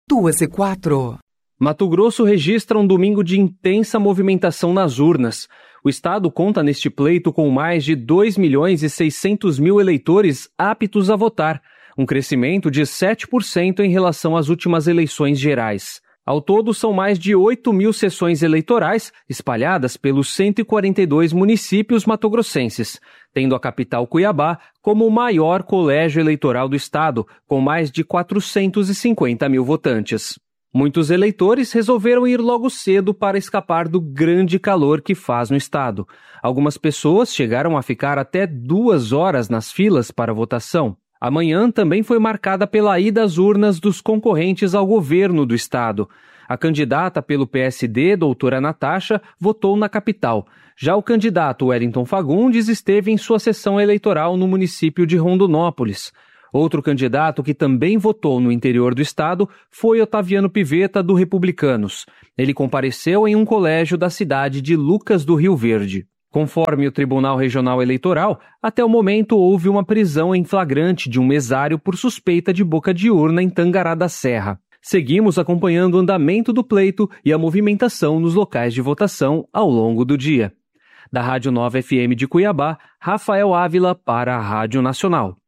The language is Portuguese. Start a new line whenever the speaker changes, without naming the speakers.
2:04.
Mato Grosso registra um domingo de intensa movimentação nas urnas. O estado conta neste pleito com mais de 2.600.000 eleitores aptos a votar, um crescimento de 7% em relação às últimas eleições gerais. Ao todo, são mais de 8.000 sessões eleitorais espalhadas pelos 142 municípios matogrossenses, tendo a capital Cuiabá como o maior colégio eleitoral do estado, com mais de 450.000 votantes. Muitos eleitores resolveram ir logo cedo para escapar do grande calor que faz no estado. Algumas pessoas chegaram a ficar até 2 horas nas filas para votação. A manhã também foi marcada pela ida às urnas dos concorrentes ao governo do estado. A candidata pelo PSD, doutora Natasha, votou na capital. Já o candidato Wellington Fagundes esteve em sua sessão eleitoral no município de Rondonópolis. Outro candidato que também votou no interior do estado foi Otaviano Pivetta, do Republicanos. Ele compareceu em um colégio da cidade de Lucas do Rio Verde. Conforme o Tribunal Regional Eleitoral, até o momento houve uma prisão em flagrante de um mesário por suspeita de boca de urna em Tangará da Serra. Seguimos acompanhando o andamento do pleito e a movimentação nos locais de votação ao longo do dia. Da Rádio Nova FM de Cuiabá, Rafael Ávila para a Rádio Nacional.